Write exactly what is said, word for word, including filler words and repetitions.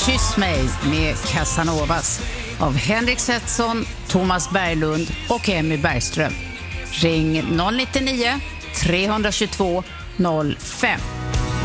Kyss mig med Casanovas av Henrik Setson, Thomas Berglund och Emmy Bergström. Ring noll nio nio, tre två två, noll fem.